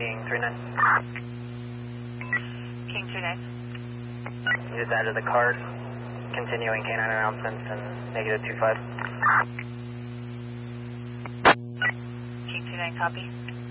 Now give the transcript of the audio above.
King 39. King 39. You just added the card. Continuing K9 announcements and negative 25. King 29, copy.